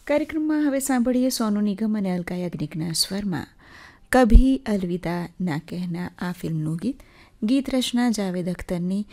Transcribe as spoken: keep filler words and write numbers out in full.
કાર્યક્રમમાં હવે સાંભળીએ સોનુ નિગમ અને અલકા યાજ્ઞિકના સ્વરમાં કભી અલવિદા ના કહેના આ ફિલ્મનું ગીત. ગીત રચના જાવેદ અખ્તરની,